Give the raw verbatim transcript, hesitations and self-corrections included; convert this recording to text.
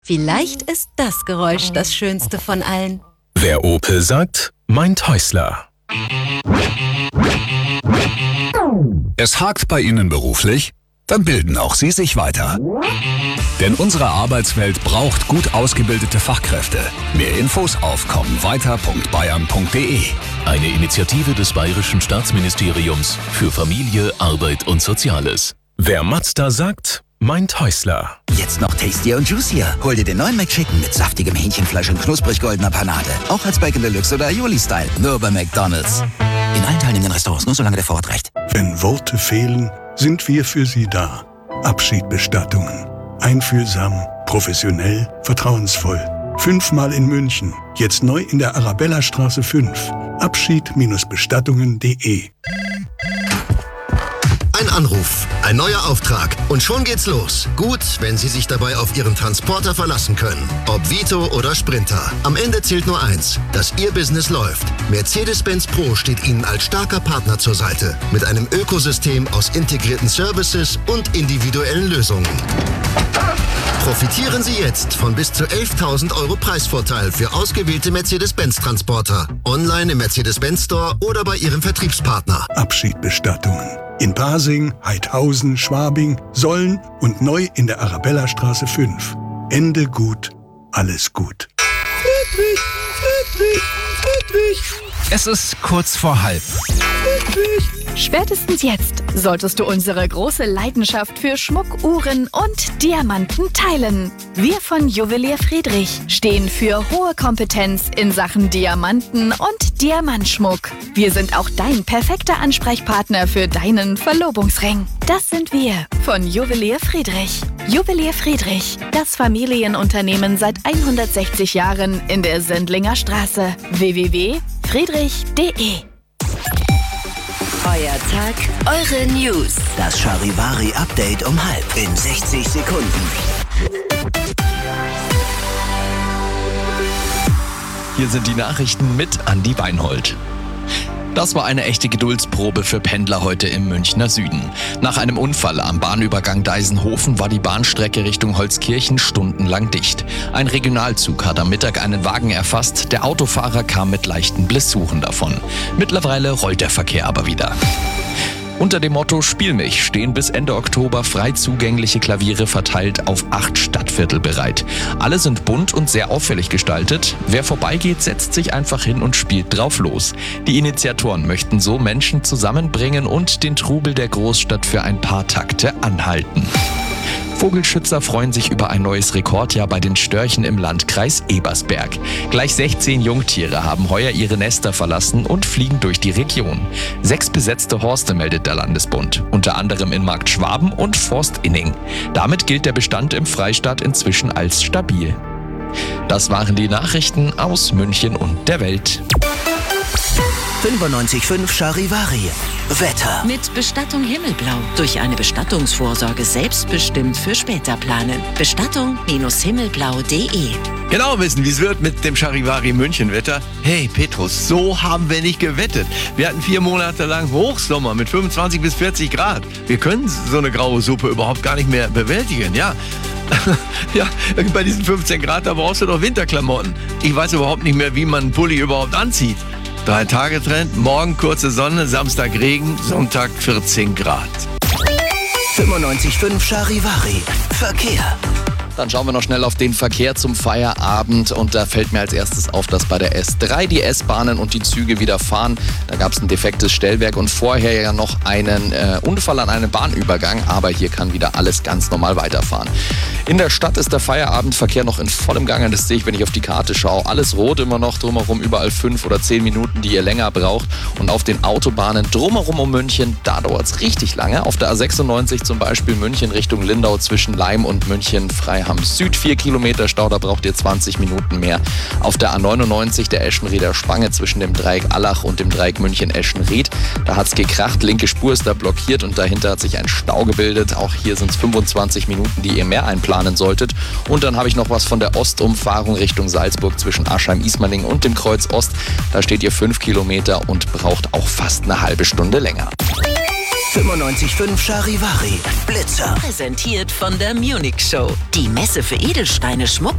Vielleicht ist das Geräusch das schönste von allen. Wer Opel sagt, meint Häusler. Es hakt bei Ihnen beruflich? Dann bilden auch Sie sich weiter. Denn unsere Arbeitswelt braucht gut ausgebildete Fachkräfte. Mehr Infos auf kommenweiter punkt bayern punkt de. Eine Initiative des Bayerischen Staatsministeriums für Familie, Arbeit und Soziales. Wer Mazda sagt, meint Häusler. Jetzt noch tastier und juicier. Hol dir den neuen McChicken mit saftigem Hähnchenfleisch und knusprig goldener Panade. Auch als Bacon Deluxe oder Aioli-Style. Nur bei McDonald's. In allen teilnehmenden Restaurants, nur solange der Vorrat reicht. Wenn Worte fehlen, sind wir für Sie da. Abschiedbestattungen. Einfühlsam, professionell, vertrauensvoll. Fünfmal in München. Jetzt neu in der Arabellastraße fünf. Abschied-bestattungen punkt de. Ein Anruf, ein neuer Auftrag und schon geht's los. Gut, wenn Sie sich dabei auf Ihren Transporter verlassen können. Ob Vito oder Sprinter. Am Ende zählt nur eins, dass Ihr Business läuft. Mercedes-Benz Pro steht Ihnen als starker Partner zur Seite. Mit einem Ökosystem aus integrierten Services und individuellen Lösungen. Profitieren Sie jetzt von bis zu elftausend Euro Preisvorteil für ausgewählte Mercedes-Benz-Transporter. Online im Mercedes-Benz Store oder bei Ihrem Vertriebspartner. Abschiedbestattungen. In Pasing, Heidhausen, Schwabing, Solln und neu in der Arabellastraße fünf. Ende gut, alles gut. Friedrich, Friedrich, Friedrich. Es ist kurz vor halb. Friedrich. Spätestens jetzt solltest du unsere große Leidenschaft für Schmuck, Uhren und Diamanten teilen. Wir von Juwelier Friedrich stehen für hohe Kompetenz in Sachen Diamanten und Diamantschmuck. Wir sind auch dein perfekter Ansprechpartner für deinen Verlobungsring. Das sind wir von Juwelier Friedrich. Juwelier Friedrich, das Familienunternehmen seit hundertsechzig Jahren in der Sendlinger Straße. w w w punkt friedrich punkt de. Euer Tag, eure News. Das Charivari-Update um halb in sechzig Sekunden. Hier sind die Nachrichten mit Andi Weinhold. Das war eine echte Geduldsprobe für Pendler heute im Münchner Süden. Nach einem Unfall am Bahnübergang Deisenhofen war die Bahnstrecke Richtung Holzkirchen stundenlang dicht. Ein Regionalzug hat am Mittag einen Wagen erfasst. Der Autofahrer kam mit leichten Blessuren davon. Mittlerweile rollt der Verkehr aber wieder. Unter dem Motto Spiel mich stehen bis Ende Oktober frei zugängliche Klaviere verteilt auf acht Stadtviertel bereit. Alle sind bunt und sehr auffällig gestaltet. Wer vorbeigeht, setzt sich einfach hin und spielt drauf los. Die Initiatoren möchten so Menschen zusammenbringen und den Trubel der Großstadt für ein paar Takte anhalten. Vogelschützer freuen sich über ein neues Rekordjahr bei den Störchen im Landkreis Ebersberg. Gleich sechzehn Jungtiere haben heuer ihre Nester verlassen und fliegen durch die Region. Sechs besetzte Horste meldet der Landesbund, unter anderem in Markt Schwaben und Forst Inning. Damit gilt der Bestand im Freistaat inzwischen als stabil. Das waren die Nachrichten aus München und der Welt. fünfundneunzig Komma fünf Charivari. Wetter. Mit Bestattung Himmelblau. Durch eine Bestattungsvorsorge selbstbestimmt für später planen. Bestattung Himmelblau punkt de. Genau wissen, wie es wird mit dem Charivari München Wetter. Hey Petrus, so haben wir nicht gewettet. Wir hatten vier Monate lang Hochsommer mit fünfundzwanzig bis vierzig Grad. Wir können so eine graue Suppe überhaupt gar nicht mehr bewältigen, ja. Ja, bei diesen fünfzehn Grad, da brauchst du doch Winterklamotten. Ich weiß überhaupt nicht mehr, wie man einen Pulli überhaupt anzieht. Drei-Tage-Trend, morgen kurze Sonne, Samstag Regen, Sonntag vierzehn Grad. fünfundneunzig Komma fünf Charivari. Verkehr. Dann schauen wir noch schnell auf den Verkehr zum Feierabend und da fällt mir als erstes auf, dass bei der S drei die S-Bahnen und die Züge wieder fahren. Da gab es ein defektes Stellwerk und vorher ja noch einen äh, Unfall an einem Bahnübergang, aber hier kann wieder alles ganz normal weiterfahren. In der Stadt ist der Feierabendverkehr noch in vollem Gange, das sehe ich, wenn ich auf die Karte schaue. Alles rot immer noch, drumherum überall fünf oder zehn Minuten, die ihr länger braucht. Und auf den Autobahnen drumherum um München, da dauert es richtig lange. Auf der A sechsundneunzig zum Beispiel München Richtung Lindau zwischen Laim und München Freiham Süd vier Kilometer Stau, da braucht ihr zwanzig Minuten mehr. Auf der A neunundneunzig der Eschenrieder Spange zwischen dem Dreieck Allach und dem Dreieck München-Eschenried. Da hat es gekracht, linke Spur ist da blockiert und dahinter hat sich ein Stau gebildet. Auch hier sind es fünfundzwanzig Minuten, die ihr mehr einplanen solltet. Und dann habe ich noch was von der Ostumfahrung Richtung Salzburg zwischen Aschheim-Ismaning und dem Kreuz Ost. Da steht ihr fünf Kilometer und braucht auch fast eine halbe Stunde länger. fünfundneunzig Komma fünf Charivari. Blitzer. Präsentiert von der Munich Show. Die Messe für Edelsteine, Schmuck